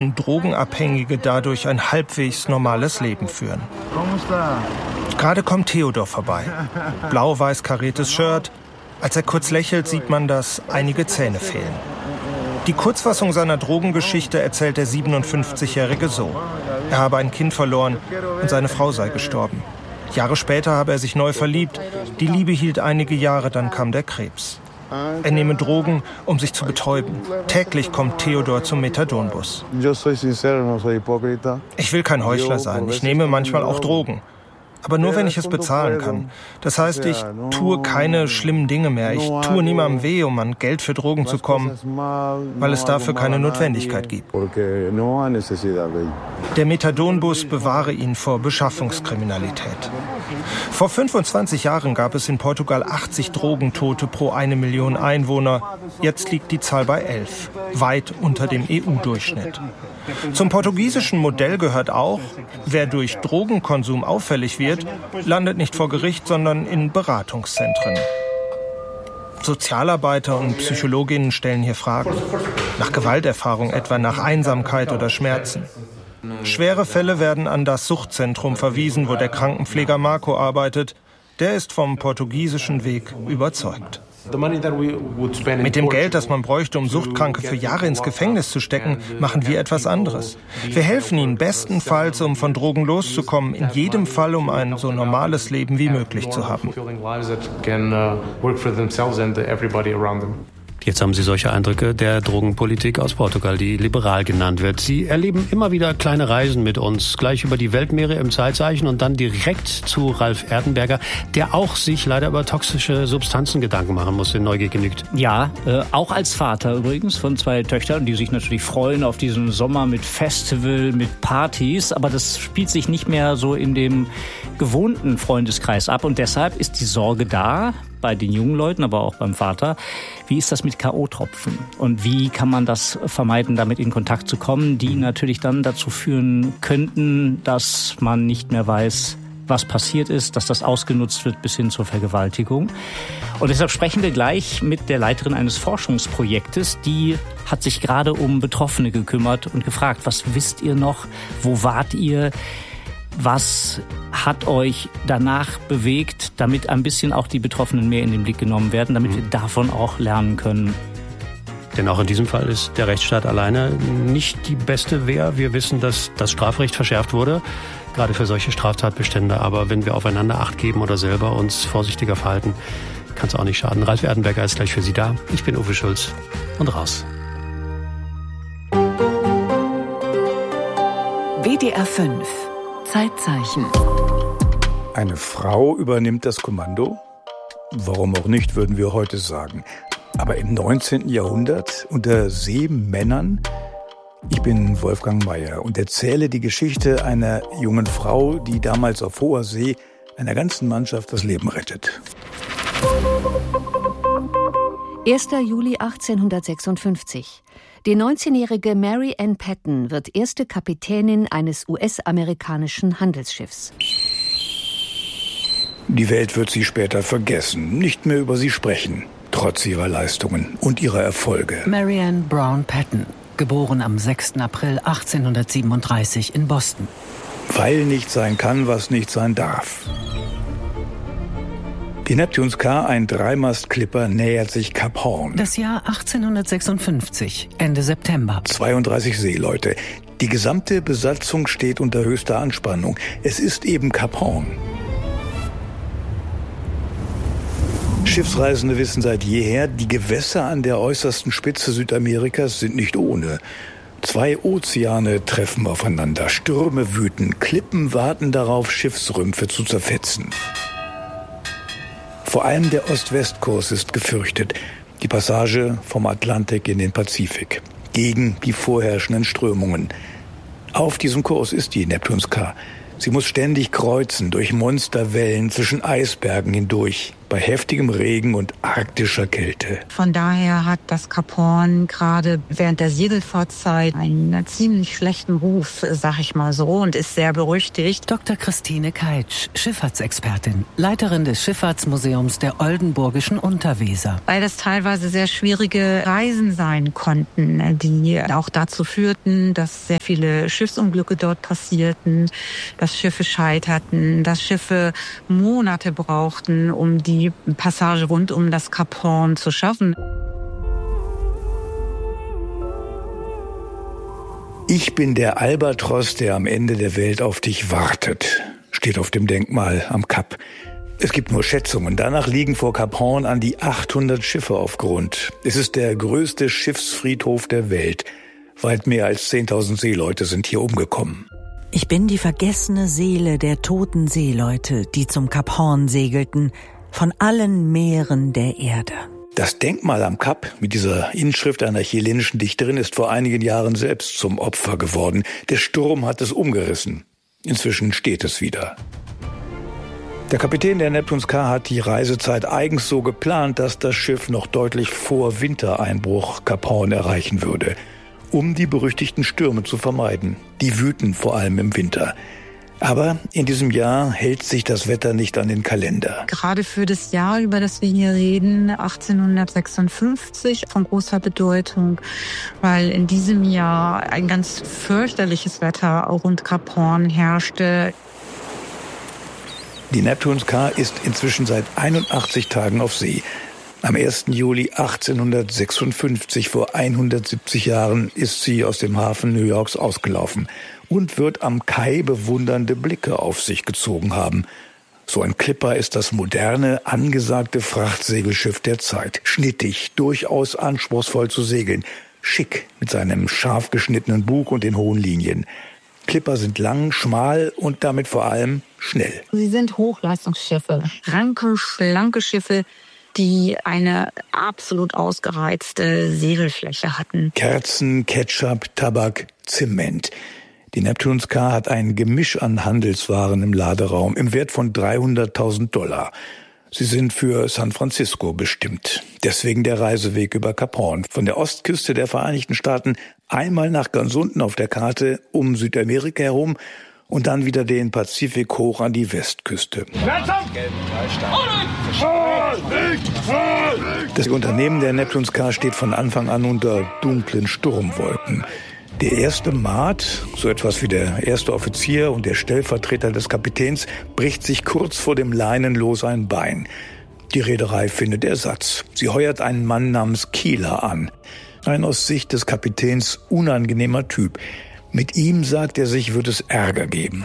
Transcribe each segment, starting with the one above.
können Drogenabhängige dadurch ein halbwegs normales Leben führen. Gerade kommt Theodor vorbei. Blau-weiß kariertes Shirt. Als er kurz lächelt, sieht man, dass einige Zähne fehlen. Die Kurzfassung seiner Drogengeschichte erzählt der 57-Jährige so. Er habe ein Kind verloren und seine Frau sei gestorben. Jahre später habe er sich neu verliebt. Die Liebe hielt einige Jahre, dann kam der Krebs. Er nehme Drogen, um sich zu betäuben. Täglich kommt Theodor zum Methadonbus. Ich will kein Heuchler sein. Ich nehme manchmal auch Drogen. Aber nur, wenn ich es bezahlen kann. Das heißt, ich tue keine schlimmen Dinge mehr. Ich tue niemandem weh, um an Geld für Drogen zu kommen, weil es dafür keine Notwendigkeit gibt. Der Methadonbus bewahre ihn vor Beschaffungskriminalität. Vor 25 Jahren gab es in Portugal 80 Drogentote pro 1 Million Einwohner. Jetzt liegt die Zahl bei 11, weit unter dem EU-Durchschnitt. Zum portugiesischen Modell gehört auch, wer durch Drogenkonsum auffällig wird, landet nicht vor Gericht, sondern in Beratungszentren. Sozialarbeiter und Psychologinnen stellen hier Fragen. Nach Gewalterfahrung, etwa nach Einsamkeit oder Schmerzen. Schwere Fälle werden an das Suchtzentrum verwiesen, wo der Krankenpfleger Marco arbeitet. Der ist vom portugiesischen Weg überzeugt. Mit dem Geld, das man bräuchte, um Suchtkranke für Jahre ins Gefängnis zu stecken, machen wir etwas anderes. Wir helfen ihnen bestenfalls, um von Drogen loszukommen, in jedem Fall, um ein so normales Leben wie möglich zu haben. Jetzt haben Sie solche Eindrücke der Drogenpolitik aus Portugal, die liberal genannt wird. Sie erleben immer wieder kleine Reisen mit uns, gleich über die Weltmeere im Zeitzeichen und dann direkt zu Ralf Erdenberger, der auch sich leider über toxische Substanzen Gedanken machen muss, in Neugier genügt. Ja, auch als Vater übrigens von 2 Töchtern, die sich natürlich freuen auf diesen Sommer mit Festival, mit Partys. Aber das spielt sich nicht mehr so in dem gewohnten Freundeskreis ab. Und deshalb ist die Sorge da, bei den jungen Leuten, aber auch beim Vater. Wie ist das mit K.O.-Tropfen? Und wie kann man das vermeiden, damit in Kontakt zu kommen, die natürlich dann dazu führen könnten, dass man nicht mehr weiß, was passiert ist, dass das ausgenutzt wird bis hin zur Vergewaltigung. Und deshalb sprechen wir gleich mit der Leiterin eines Forschungsprojektes, die hat sich gerade um Betroffene gekümmert und gefragt, was wisst ihr noch? Wo wart ihr? Was hat euch danach bewegt, damit ein bisschen auch die Betroffenen mehr in den Blick genommen werden, damit wir davon auch lernen können? Denn auch in diesem Fall ist der Rechtsstaat alleine nicht die beste Wehr. Wir wissen, dass das Strafrecht verschärft wurde, gerade für solche Straftatbestände. Aber wenn wir aufeinander Acht geben oder selber uns vorsichtiger verhalten, kann es auch nicht schaden. Ralf Erdenberger ist gleich für Sie da. Ich bin Uwe Schulz und raus. WDR 5 Zeitzeichen. Eine Frau übernimmt das Kommando? Warum auch nicht, würden wir heute sagen. Aber im 19. Jahrhundert unter Seemännern? Ich bin Wolfgang Mayer und erzähle die Geschichte einer jungen Frau, die damals auf hoher See einer ganzen Mannschaft das Leben rettet. 1. Juli 1856. Die 19-jährige Mary Ann Patton wird erste Kapitänin eines US-amerikanischen Handelsschiffs. Die Welt wird sie später vergessen, nicht mehr über sie sprechen, trotz ihrer Leistungen und ihrer Erfolge. Mary Ann Brown Patton, geboren am 6. April 1837 in Boston. Weil nicht sein kann, was nicht sein darf. Die Neptunes K, ein Dreimast-Clipper, nähert sich Kap Horn. Das Jahr 1856, Ende September. 32 Seeleute. Die gesamte Besatzung steht unter höchster Anspannung. Es ist eben Kap Horn. Schiffsreisende wissen seit jeher, die Gewässer an der äußersten Spitze Südamerikas sind nicht ohne. 2 Ozeane treffen aufeinander, Stürme wüten, Klippen warten darauf, Schiffsrümpfe zu zerfetzen. Vor allem der Ost-West-Kurs ist gefürchtet. Die Passage vom Atlantik in den Pazifik. Gegen die vorherrschenden Strömungen. Auf diesem Kurs ist die Neptunes K. Sie muss ständig kreuzen durch Monsterwellen zwischen Eisbergen hindurch. bei heftigem Regen und arktischer Kälte. Von daher hat das Cap Horn gerade während der Segelfahrtzeit einen ziemlich schlechten Ruf, sag ich mal so, und ist sehr berüchtigt. Dr. Christine Keitsch, Schifffahrtsexpertin, Leiterin des Schifffahrtsmuseums der Oldenburgischen Unterweser. Weil das teilweise sehr schwierige Reisen sein konnten, die auch dazu führten, dass sehr viele Schiffsunglücke dort passierten, dass Schiffe scheiterten, dass Schiffe Monate brauchten, um die Passage rund um das Cap Horn zu schaffen. Ich bin der Albatros, der am Ende der Welt auf dich wartet, steht auf dem Denkmal am Kap. Es gibt nur Schätzungen. Danach liegen vor Cap Horn an die 800 Schiffe auf Grund. Es ist der größte Schiffsfriedhof der Welt. Weit mehr als 10.000 Seeleute sind hier umgekommen. Ich bin die vergessene Seele der toten Seeleute, die zum Cap Horn segelten, von allen Meeren der Erde. Das Denkmal am Kap mit dieser Inschrift einer chilenischen Dichterin ist vor einigen Jahren selbst zum Opfer geworden. Der Sturm hat es umgerissen. Inzwischen steht es wieder. Der Kapitän der Neptuns K hat die Reisezeit eigens so geplant, dass das Schiff noch deutlich vor Wintereinbruch Cap Horn erreichen würde, um die berüchtigten Stürme zu vermeiden. Die wüten vor allem im Winter. Aber in diesem Jahr hält sich das Wetter nicht an den Kalender. Gerade für das Jahr, über das wir hier reden, 1856, von großer Bedeutung, weil in diesem Jahr ein ganz fürchterliches Wetter rund Cap Horn herrschte. Die Neptuns K ist inzwischen seit 81 Tagen auf See. Am 1. Juli 1856, vor 170 Jahren, ist sie aus dem Hafen New Yorks ausgelaufen und wird am Kai bewundernde Blicke auf sich gezogen haben. So ein Clipper ist das moderne, angesagte Frachtsegelschiff der Zeit. Schnittig, durchaus anspruchsvoll zu segeln. Schick mit seinem scharf geschnittenen Bug und den hohen Linien. Clipper sind lang, schmal und damit vor allem schnell. Sie sind Hochleistungsschiffe, ranke, schlanke Schiffe, die eine absolut ausgereizte Segelfläche hatten. Kerzen, Ketchup, Tabak, Zement. Die Neptuns K hat ein Gemisch an Handelswaren im Laderaum im Wert von $300.000. Sie sind für San Francisco bestimmt. Deswegen der Reiseweg über Cap Horn. Von der Ostküste der Vereinigten Staaten einmal nach ganz unten auf der Karte um Südamerika herum und dann wieder den Pazifik hoch an die Westküste. Das Unternehmen der Neptuns K steht von Anfang an unter dunklen Sturmwolken. Der erste Maat, so etwas wie der erste Offizier und der Stellvertreter des Kapitäns, bricht sich kurz vor dem Leinenlos ein Bein. Die Reederei findet Ersatz. Sie heuert einen Mann namens Keeler an. Ein aus Sicht des Kapitäns unangenehmer Typ. Mit ihm, sagt er sich, wird es Ärger geben.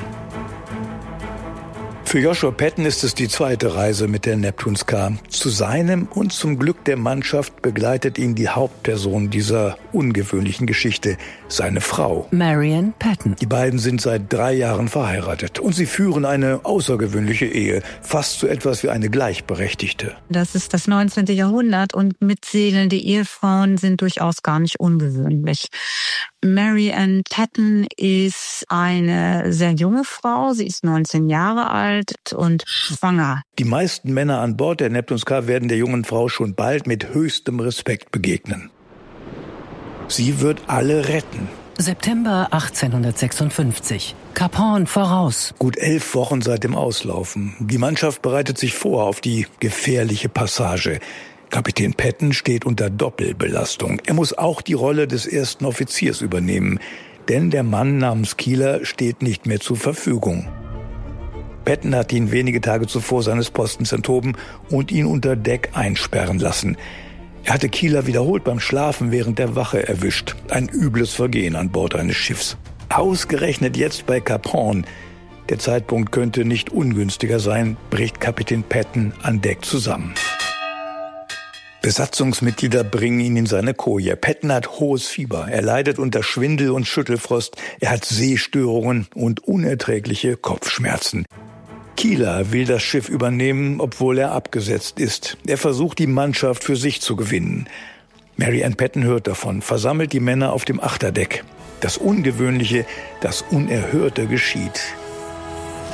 Für Joshua Patton ist es die zweite Reise mit der Neptuns K. Zu seinem und zum Glück der Mannschaft begleitet ihn die Hauptperson dieser ungewöhnlichen Geschichte, seine Frau. Marion Patton. Die beiden sind seit 3 Jahren verheiratet und sie führen eine außergewöhnliche Ehe, fast so etwas wie eine Gleichberechtigte. Das ist das 19. Jahrhundert und mitsegelnde Ehefrauen sind durchaus gar nicht ungewöhnlich. Marion Patton ist eine sehr junge Frau. Sie ist 19 Jahre alt und schwanger. Die meisten Männer an Bord der Neptuns K werden der jungen Frau schon bald mit höchstem Respekt begegnen. Sie wird alle retten. September 1856. Cap Horn voraus. Gut 11 Wochen seit dem Auslaufen. Die Mannschaft bereitet sich vor auf die gefährliche Passage. Kapitän Patton steht unter Doppelbelastung. Er muss auch die Rolle des ersten Offiziers übernehmen, denn der Mann namens Keeler steht nicht mehr zur Verfügung. Patton hat ihn wenige Tage zuvor seines Postens enthoben und ihn unter Deck einsperren lassen. Er hatte Keeler wiederholt beim Schlafen während der Wache erwischt. Ein übles Vergehen an Bord eines Schiffs. Ausgerechnet jetzt bei Cap Horn. Der Zeitpunkt könnte nicht ungünstiger sein, bricht Kapitän Patton an Deck zusammen. Besatzungsmitglieder bringen ihn in seine Koje. Patton hat hohes Fieber. Er leidet unter Schwindel und Schüttelfrost. Er hat Sehstörungen und unerträgliche Kopfschmerzen. Keeler will das Schiff übernehmen, obwohl er abgesetzt ist. Er versucht, die Mannschaft für sich zu gewinnen. Marion Patton hört davon, versammelt die Männer auf dem Achterdeck. Das Ungewöhnliche, das Unerhörte geschieht.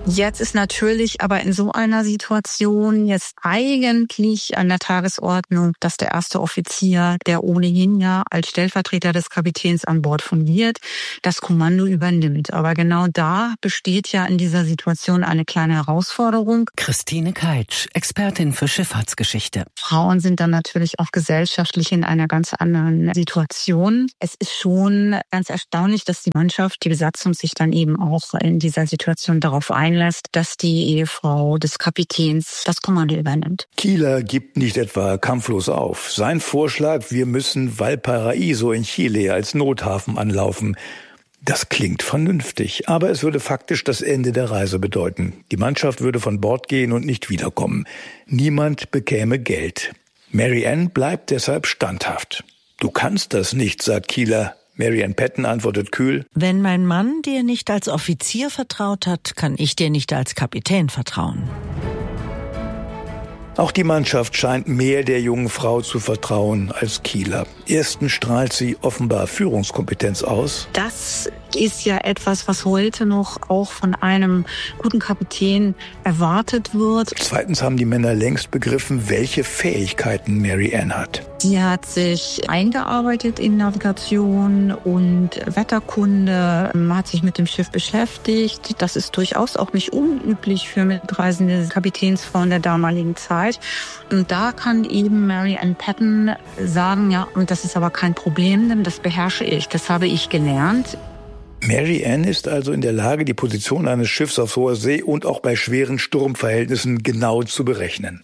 Jetzt ist natürlich aber in so einer Situation jetzt eigentlich an der Tagesordnung, dass der erste Offizier, der ohnehin ja als Stellvertreter des Kapitäns an Bord fungiert, das Kommando übernimmt. Aber genau da besteht ja in dieser Situation eine kleine Herausforderung. Christine Keitsch, Expertin für Schifffahrtsgeschichte. Frauen sind dann natürlich auch gesellschaftlich in einer ganz anderen Situation. Es ist schon ganz erstaunlich, dass die Mannschaft, die Besatzung sich dann eben auch in dieser Situation darauf einlässt, dass die Ehefrau des Kapitäns das Kommando übernimmt. Kieler gibt nicht etwa kampflos auf. Sein Vorschlag, wir müssen Valparaiso in Chile als Nothafen anlaufen. Das klingt vernünftig, aber es würde faktisch das Ende der Reise bedeuten. Die Mannschaft würde von Bord gehen und nicht wiederkommen. Niemand bekäme Geld. Mary Ann bleibt deshalb standhaft. Du kannst das nicht, sagt Kieler. Mary Ann Patton antwortet kühl: Wenn mein Mann dir nicht als Offizier vertraut hat, kann ich dir nicht als Kapitän vertrauen. Auch die Mannschaft scheint mehr der jungen Frau zu vertrauen als Kieler. Erstens strahlt sie offenbar Führungskompetenz aus. Das ist ja etwas, was heute noch auch von einem guten Kapitän erwartet wird. Zweitens haben die Männer längst begriffen, welche Fähigkeiten Mary Ann hat. Sie hat sich eingearbeitet in Navigation und Wetterkunde, hat sich mit dem Schiff beschäftigt. Das ist durchaus auch nicht unüblich für mitreisende Kapitänsfrauen der damaligen Zeit. Und da kann eben Mary Ann Patton sagen, ja, und das ist aber kein Problem, denn das beherrsche ich, das habe ich gelernt. Mary Ann ist also in der Lage, die Position eines Schiffs auf hoher See und auch bei schweren Sturmverhältnissen genau zu berechnen.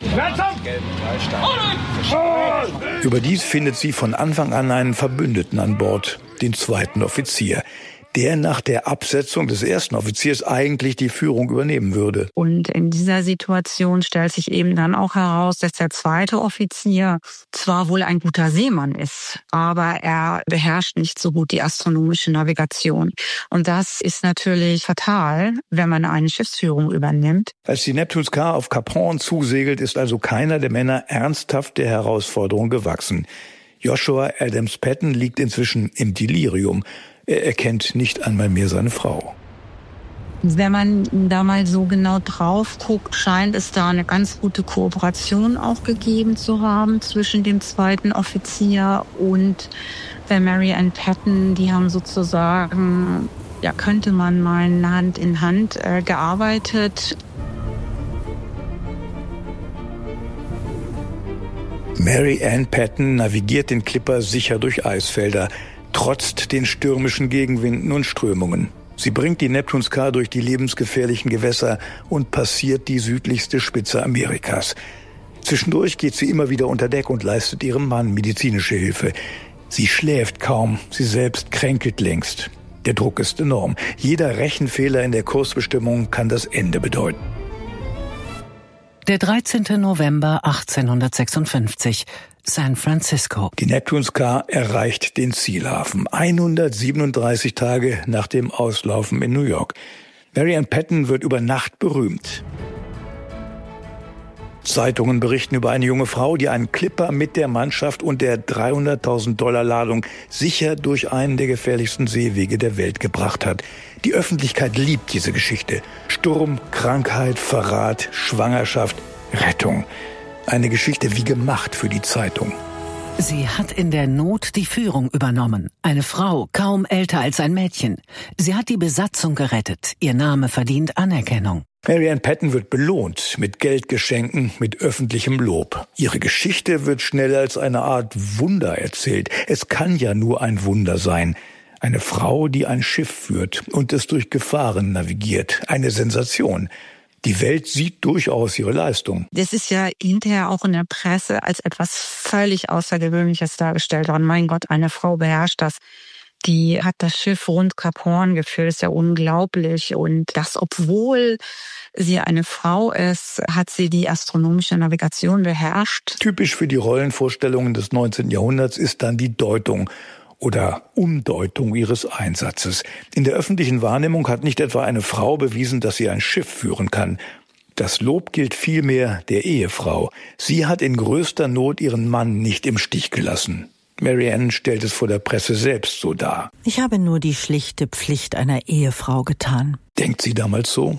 Überdies findet sie von Anfang an einen Verbündeten an Bord, den zweiten Offizier, der nach der Absetzung des ersten Offiziers eigentlich die Führung übernehmen würde. Und in dieser Situation stellt sich eben dann auch heraus, dass der zweite Offizier zwar wohl ein guter Seemann ist, aber er beherrscht nicht so gut die astronomische Navigation. Und das ist natürlich fatal, wenn man eine Schiffsführung übernimmt. Als die Neptunskar auf Kap Hoorn zusegelt, ist also keiner der Männer ernsthaft der Herausforderung gewachsen. Joshua Adams Patton liegt inzwischen im Delirium. Er erkennt nicht einmal mehr seine Frau. Wenn man da mal so genau drauf guckt, scheint es da eine ganz gute Kooperation auch gegeben zu haben zwischen dem zweiten Offizier und der Mary Ann Patton. Die haben sozusagen, ja, könnte man meinen, Hand in Hand gearbeitet. Mary Ann Patton navigiert den Clipper sicher durch Eisfelder, trotzt den stürmischen Gegenwinden und Strömungen. Sie bringt die Neptunskar durch die lebensgefährlichen Gewässer und passiert die südlichste Spitze Amerikas. Zwischendurch geht sie immer wieder unter Deck und leistet ihrem Mann medizinische Hilfe. Sie schläft kaum, sie selbst kränkelt längst. Der Druck ist enorm. Jeder Rechenfehler in der Kursbestimmung kann das Ende bedeuten. Der 13. November 1856. San Francisco. Die Neptunskar erreicht den Zielhafen 137 Tage nach dem Auslaufen in New York. Mary Ann Patton wird über Nacht berühmt. Zeitungen berichten über eine junge Frau, die einen Clipper mit der Mannschaft und der $300.000 Ladung sicher durch einen der gefährlichsten Seewege der Welt gebracht hat. Die Öffentlichkeit liebt diese Geschichte. Sturm, Krankheit, Verrat, Schwangerschaft, Rettung. Eine Geschichte wie gemacht für die Zeitung. Sie hat in der Not die Führung übernommen. Eine Frau, kaum älter als ein Mädchen. Sie hat die Besatzung gerettet. Ihr Name verdient Anerkennung. Mary Ann Patton wird belohnt mit Geldgeschenken, mit öffentlichem Lob. Ihre Geschichte wird schnell als eine Art Wunder erzählt. Es kann ja nur ein Wunder sein. Eine Frau, die ein Schiff führt und es durch Gefahren navigiert. Eine Sensation. Die Welt sieht durchaus ihre Leistung. Das ist ja hinterher auch in der Presse als etwas völlig Außergewöhnliches dargestellt worden. Mein Gott, eine Frau beherrscht das. Die hat das Schiff rund Kap Hoorn geführt. Das ist ja unglaublich. Und das, obwohl sie eine Frau ist, hat sie die astronomische Navigation beherrscht. Typisch für die Rollenvorstellungen des 19. Jahrhunderts ist dann die Deutung oder Umdeutung ihres Einsatzes. In der öffentlichen Wahrnehmung hat nicht etwa eine Frau bewiesen, dass sie ein Schiff führen kann. Das Lob gilt vielmehr der Ehefrau. Sie hat in größter Not ihren Mann nicht im Stich gelassen. Mary Ann stellt es vor der Presse selbst so dar. Ich habe nur die schlichte Pflicht einer Ehefrau getan. Denkt sie damals so?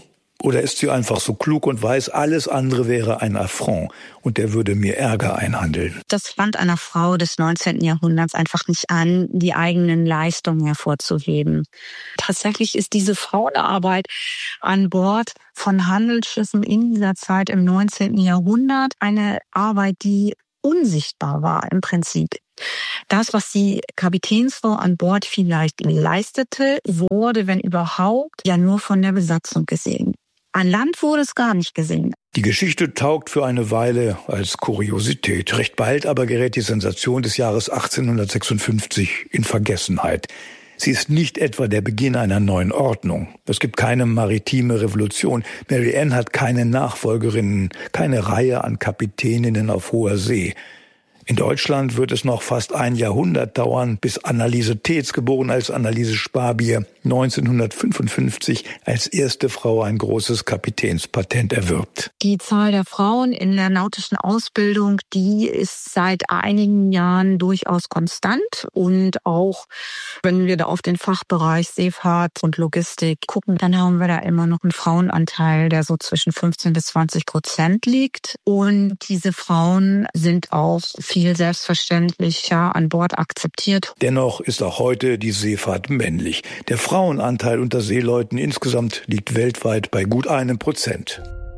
Oder ist sie einfach so klug und weiß, alles andere wäre ein Affront und der würde mir Ärger einhandeln? Das fand einer Frau des 19. Jahrhunderts einfach nicht an, die eigenen Leistungen hervorzuheben. Tatsächlich ist diese Frauenarbeit an Bord von Handelsschiffen in dieser Zeit im 19. Jahrhundert eine Arbeit, die unsichtbar war im Prinzip. Das, was die Kapitänsfrau an Bord vielleicht leistete, wurde, wenn überhaupt, ja nur von der Besatzung gesehen. An Land wurde es gar nicht gesehen. Die Geschichte taugt für eine Weile als Kuriosität. Recht bald aber gerät die Sensation des Jahres 1856 in Vergessenheit. Sie ist nicht etwa der Beginn einer neuen Ordnung. Es gibt keine maritime Revolution. Mary Ann hat keine Nachfolgerinnen, keine Reihe an Kapitäninnen auf hoher See. In Deutschland wird es noch fast ein Jahrhundert dauern, bis Anneliese Teetz, geboren als Anneliese Sparbier, 1955 als erste Frau ein großes Kapitänspatent erwirbt. Die Zahl der Frauen in der nautischen Ausbildung, die ist seit einigen Jahren durchaus konstant. Und auch wenn wir da auf den Fachbereich Seefahrt und Logistik gucken, dann haben wir da immer noch einen Frauenanteil, der so zwischen 15-20% liegt. Und diese Frauen sind auch viel selbstverständlicher an Bord akzeptiert. Dennoch ist auch heute die Seefahrt männlich. Der Frauenanteil unter Seeleuten insgesamt liegt weltweit bei gut 1%.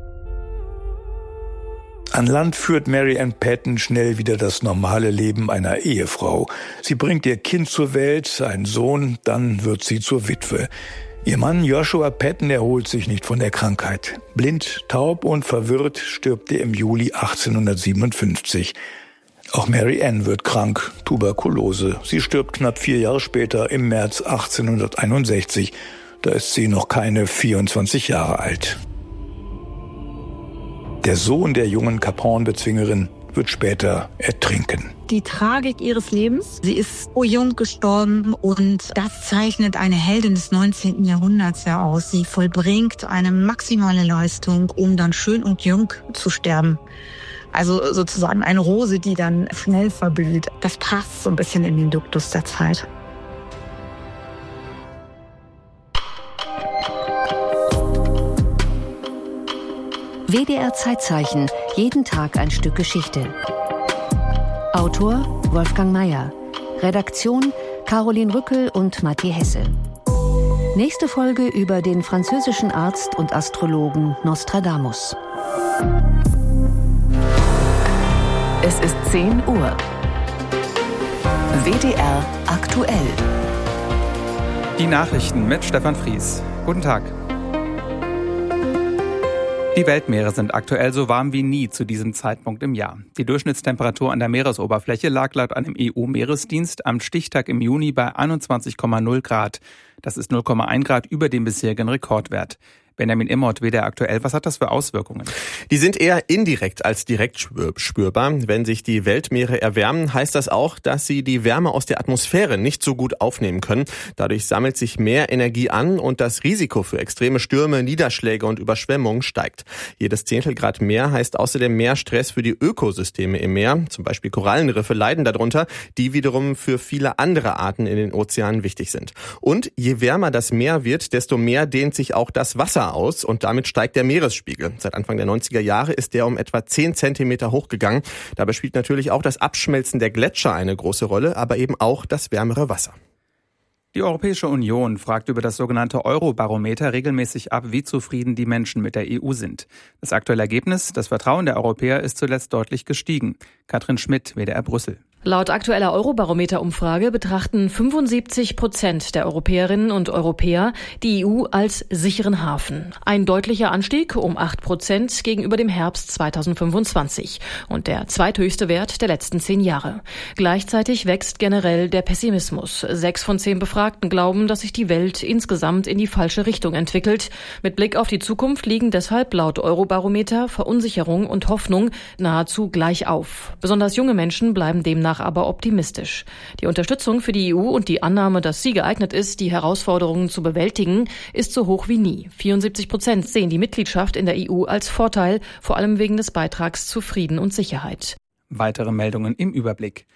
An Land führt Mary Ann Patton schnell wieder das normale Leben einer Ehefrau. Sie bringt ihr Kind zur Welt, einen Sohn, dann wird sie zur Witwe. Ihr Mann Joshua Patton erholt sich nicht von der Krankheit. Blind, taub und verwirrt stirbt er im Juli 1857. Auch Mary Ann wird krank, Tuberkulose. Sie stirbt knapp 4 Jahre später, im März 1861. Da ist sie noch keine 24 Jahre alt. Der Sohn der jungen Cap Horn-Bezwingerin wird später ertrinken. Die Tragik ihres Lebens, sie ist so jung gestorben und das zeichnet eine Heldin des 19. Jahrhunderts ja aus. Sie vollbringt eine maximale Leistung, um dann schön und jung zu sterben. Also sozusagen eine Rose, die dann schnell verblüht. Das passt so ein bisschen in den Duktus der Zeit. WDR Zeitzeichen, jeden Tag ein Stück Geschichte. Autor Wolfgang Mayer. Redaktion Caroline Rückel und Matti Hesse. Nächste Folge über den französischen Arzt und Astrologen Nostradamus. Es ist 10 Uhr. WDR aktuell. Die Nachrichten mit Stefan Fries. Guten Tag. Die Weltmeere sind aktuell so warm wie nie zu diesem Zeitpunkt im Jahr. Die Durchschnittstemperatur an der Meeresoberfläche lag laut einem EU-Meeresdienst am Stichtag im Juni bei 21,0 Grad. Das ist 0,1 Grad über dem bisherigen Rekordwert. Benjamin Immert, WDR aktuell, was hat das für Auswirkungen? Die sind eher indirekt als direkt spürbar. Wenn sich die Weltmeere erwärmen, heißt das auch, dass sie die Wärme aus der Atmosphäre nicht so gut aufnehmen können. Dadurch sammelt sich mehr Energie an und das Risiko für extreme Stürme, Niederschläge und Überschwemmungen steigt. Jedes Zehntelgrad mehr heißt außerdem mehr Stress für die Ökosysteme im Meer. Zum Beispiel Korallenriffe leiden darunter, die wiederum für viele andere Arten in den Ozeanen wichtig sind. Und je wärmer das Meer wird, desto mehr dehnt sich auch das Wasser aus und damit steigt der Meeresspiegel. Seit Anfang der 90er Jahre ist der um etwa 10 Zentimeter hochgegangen. Dabei spielt natürlich auch das Abschmelzen der Gletscher eine große Rolle, aber eben auch das wärmere Wasser. Die Europäische Union fragt über das sogenannte Euro-Barometer regelmäßig ab, wie zufrieden die Menschen mit der EU sind. Das aktuelle Ergebnis, das Vertrauen der Europäer ist zuletzt deutlich gestiegen. Katrin Schmidt, WDR Brüssel. Laut aktueller Eurobarometer-Umfrage betrachten 75% der Europäerinnen und Europäer die EU als sicheren Hafen. Ein deutlicher Anstieg um 8% gegenüber dem Herbst 2025 und der zweithöchste Wert der letzten 10 Jahre. Gleichzeitig wächst generell der Pessimismus. 6 von 10 Befragten glauben, dass sich die Welt insgesamt in die falsche Richtung entwickelt. Mit Blick auf die Zukunft liegen deshalb laut Eurobarometer Verunsicherung und Hoffnung nahezu gleich auf. Besonders junge Menschen bleiben demnach aber optimistisch. Die Unterstützung für die EU und die Annahme, dass sie geeignet ist, die Herausforderungen zu bewältigen, ist so hoch wie nie. 74% sehen die Mitgliedschaft in der EU als Vorteil, vor allem wegen des Beitrags zu Frieden und Sicherheit. Weitere Meldungen im Überblick.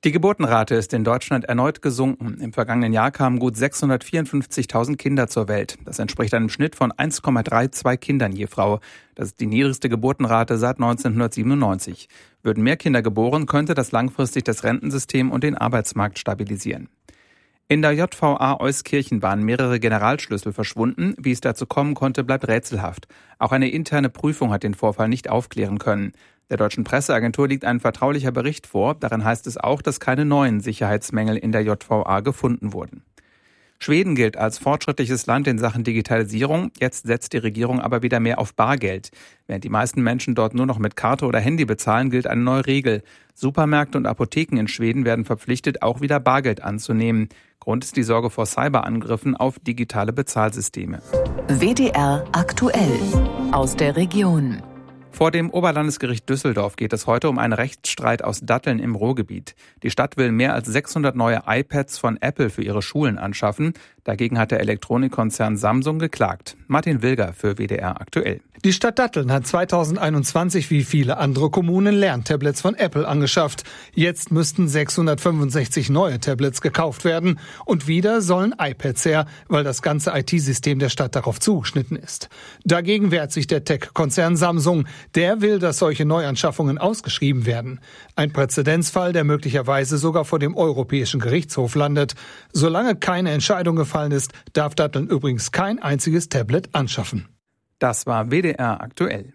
Die Geburtenrate ist in Deutschland erneut gesunken. Im vergangenen Jahr kamen gut 654.000 Kinder zur Welt. Das entspricht einem Schnitt von 1,32 Kindern je Frau. Das ist die niedrigste Geburtenrate seit 1997. Würden mehr Kinder geboren, könnte das langfristig das Rentensystem und den Arbeitsmarkt stabilisieren. In der JVA Euskirchen waren mehrere Generalschlüssel verschwunden. Wie es dazu kommen konnte, bleibt rätselhaft. Auch eine interne Prüfung hat den Vorfall nicht aufklären können. Der deutschen Presseagentur liegt ein vertraulicher Bericht vor. Darin heißt es auch, dass keine neuen Sicherheitsmängel in der JVA gefunden wurden. Schweden gilt als fortschrittliches Land in Sachen Digitalisierung. Jetzt setzt die Regierung aber wieder mehr auf Bargeld. Während die meisten Menschen dort nur noch mit Karte oder Handy bezahlen, gilt eine neue Regel. Supermärkte und Apotheken in Schweden werden verpflichtet, auch wieder Bargeld anzunehmen. Grund ist die Sorge vor Cyberangriffen auf digitale Bezahlsysteme. WDR aktuell aus der Region. Vor dem Oberlandesgericht Düsseldorf geht es heute um einen Rechtsstreit aus Datteln im Ruhrgebiet. Die Stadt will mehr als 600 neue iPads von Apple für ihre Schulen anschaffen. Dagegen hat der Elektronikkonzern Samsung geklagt. Martin Wilger für WDR aktuell. Die Stadt Datteln hat 2021 wie viele andere Kommunen Lerntablets von Apple angeschafft. Jetzt müssten 665 neue Tablets gekauft werden. Und wieder sollen iPads her, weil das ganze IT-System der Stadt darauf zugeschnitten ist. Dagegen wehrt sich der Tech-Konzern Samsung. Der will, dass solche Neuanschaffungen ausgeschrieben werden. Ein Präzedenzfall, der möglicherweise sogar vor dem Europäischen Gerichtshof landet. Solange keine Entscheidung gefallen ist, darf Datteln übrigens kein einziges Tablet anschaffen. Das war WDR aktuell.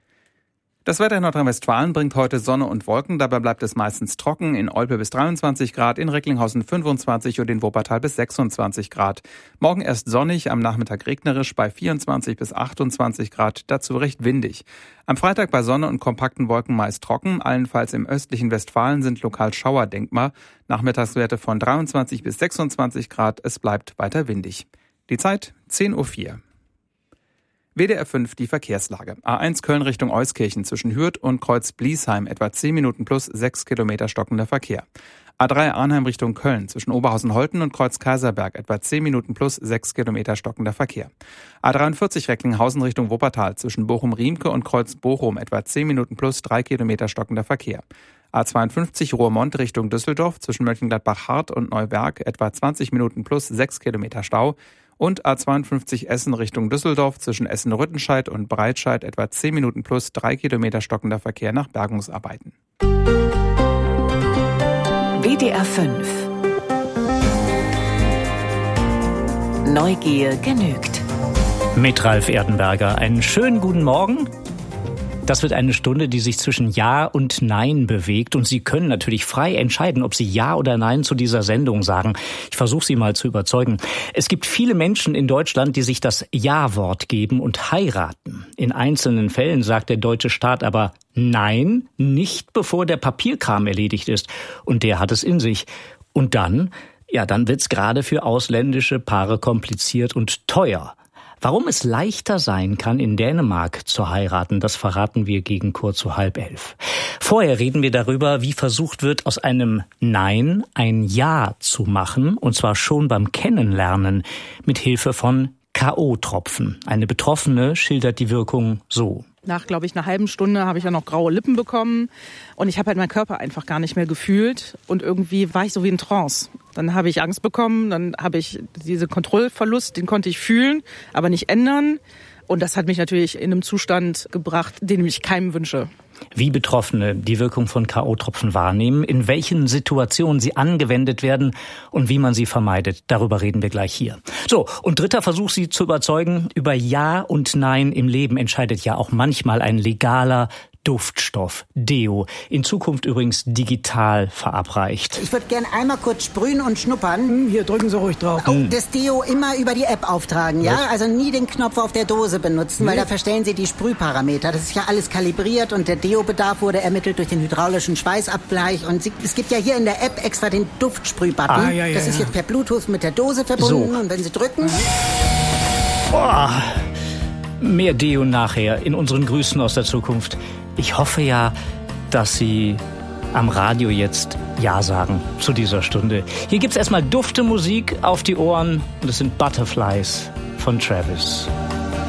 Das Wetter in Nordrhein-Westfalen bringt heute Sonne und Wolken. Dabei bleibt es meistens trocken. In Olpe bis 23 Grad, in Recklinghausen 25 und in Wuppertal bis 26 Grad. Morgen erst sonnig, am Nachmittag regnerisch bei 24 bis 28 Grad, dazu recht windig. Am Freitag bei Sonne und kompakten Wolken meist trocken. Allenfalls im östlichen Westfalen sind lokal Schauer denkbar. Nachmittagswerte von 23 bis 26 Grad. Es bleibt weiter windig. Die Zeit 10:04 Uhr. WDR 5 die Verkehrslage. A1 Köln Richtung Euskirchen zwischen Hürth und Kreuz Bliesheim etwa 10 Minuten plus 6 Kilometer stockender Verkehr. A3 Arnheim Richtung Köln zwischen Oberhausen-Holten und Kreuz Kaiserberg etwa 10 Minuten plus 6 Kilometer stockender Verkehr. A43 Recklinghausen Richtung Wuppertal zwischen Bochum-Riemke und Kreuz Bochum etwa 10 Minuten plus 3 Kilometer stockender Verkehr. A52 Roermond Richtung Düsseldorf zwischen Mönchengladbach-Hart und Neuwerk etwa 20 Minuten plus 6 Kilometer Stau. Und A52 Essen Richtung Düsseldorf zwischen Essen-Rüttenscheid und Breitscheid etwa 10 Minuten plus 3 Kilometer stockender Verkehr nach Bergungsarbeiten. WDR 5 Neugier genügt. Mit Ralf Erdenberger. Einen schönen guten Morgen. Das wird eine Stunde, die sich zwischen Ja und Nein bewegt. Und Sie können natürlich frei entscheiden, ob Sie Ja oder Nein zu dieser Sendung sagen. Ich versuche Sie mal zu überzeugen. Es gibt viele Menschen in Deutschland, die sich das Ja-Wort geben und heiraten. In einzelnen Fällen sagt der deutsche Staat aber Nein, nicht bevor der Papierkram erledigt ist. Und der hat es in sich. Und dann wird's gerade für ausländische Paare kompliziert und teuer. Warum es leichter sein kann, in Dänemark zu heiraten, das verraten wir gegen kurz vor 10:30. Vorher reden wir darüber, wie versucht wird, aus einem Nein ein Ja zu machen, und zwar schon beim Kennenlernen mit Hilfe von K.O.-Tropfen. Eine Betroffene schildert die Wirkung so. Nach, glaube ich, einer halben Stunde habe ich ja noch graue Lippen bekommen und ich habe halt meinen Körper einfach gar nicht mehr gefühlt und irgendwie war ich so wie in Trance. Dann habe ich Angst bekommen, dann habe ich diesen Kontrollverlust, den konnte ich fühlen, aber nicht ändern. Und das hat mich natürlich in einem Zustand gebracht, den ich keinem wünsche. Wie Betroffene die Wirkung von K.O.-Tropfen wahrnehmen, in welchen Situationen sie angewendet werden und wie man sie vermeidet, darüber reden wir gleich hier. So, und dritter Versuch, Sie zu überzeugen, über Ja und Nein im Leben entscheidet ja auch manchmal ein legaler Duftstoff, Deo. In Zukunft übrigens digital verabreicht. Ich würde gern einmal kurz sprühen und schnuppern. Hier, drücken Sie ruhig drauf. Oh, das Deo immer über die App auftragen, ja? Also nie den Knopf auf der Dose benutzen, weil da verstellen Sie die Sprühparameter. Das ist ja alles kalibriert und der Deo-Bedarf wurde ermittelt durch den hydraulischen Schweißabgleich. Und es gibt ja hier in der App extra den Duftsprühbutton. Das ist jetzt per Bluetooth mit der Dose verbunden. So. Und wenn Sie drücken... Mehr Deo nachher in unseren Grüßen aus der Zukunft. Ich hoffe ja, dass Sie am Radio jetzt Ja sagen zu dieser Stunde. Hier gibt's erstmal dufte Musik auf die Ohren und es sind Butterflies von Travis.